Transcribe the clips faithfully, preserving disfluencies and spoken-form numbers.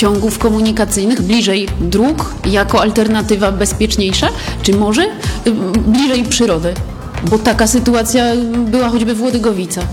ciągów komunikacyjnych, bliżej dróg, jako alternatywa bezpieczniejsza, czy może bliżej przyrody? Bo taka sytuacja była choćby w Łodygowicach.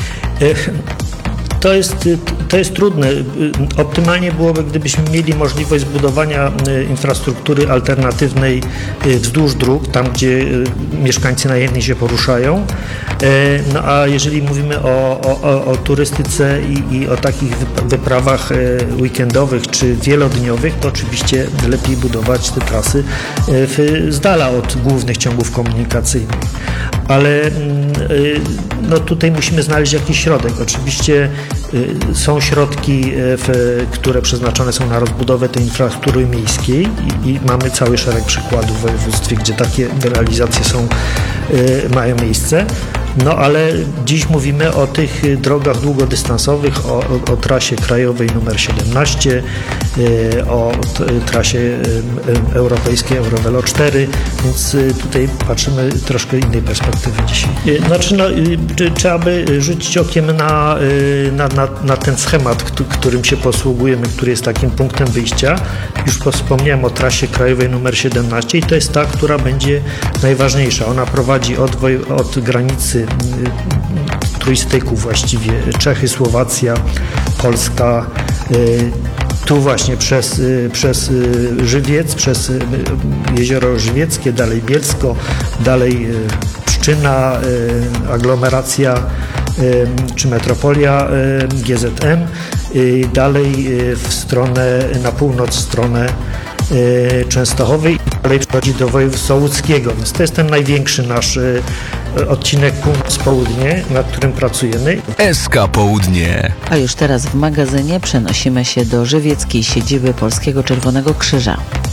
To jest, to jest trudne. Optymalnie byłoby, gdybyśmy mieli możliwość zbudowania infrastruktury alternatywnej wzdłuż dróg, tam gdzie mieszkańcy najchętniej się poruszają. No a jeżeli mówimy o, o, o turystyce i, i o takich wyprawach weekendowych czy wielodniowych, to oczywiście lepiej budować te trasy w, z dala od głównych ciągów komunikacyjnych. Ale no tutaj musimy znaleźć jakiś środek. Oczywiście są środki, które przeznaczone są na rozbudowę tej infrastruktury miejskiej i, i mamy cały szereg przykładów w województwie, gdzie takie realizacje są, mają miejsce. No ale dziś mówimy o tych drogach długodystansowych, o, o, o trasie krajowej numer siedemnaście, o t, trasie europejskiej Eurovelo cztery, więc tutaj patrzymy troszkę innej perspektywy dzisiaj. Znaczy, no, trzeba by rzucić okiem na, na, na, na ten schemat, którym się posługujemy, który jest takim punktem wyjścia. Już wspomniałem o trasie krajowej numer siedemnaście i to jest ta, która będzie najważniejsza. Ona prowadzi od, od granicy trójstyku właściwie Czechy, Słowacja, Polska, tu właśnie przez, przez Żywiec, przez jezioro Żywieckie, dalej Bielsko, dalej Pszczyna, aglomeracja czy metropolia G Z M, dalej w stronę, na północ w stronę Częstochowej i dalej przechodzi do województwa łódzkiego. Więc to jest ten największy nasz odcinek północ-południe, nad którym pracujemy. S K Południe. A już teraz w magazynie przenosimy się do żywieckiej siedziby Polskiego Czerwonego Krzyża.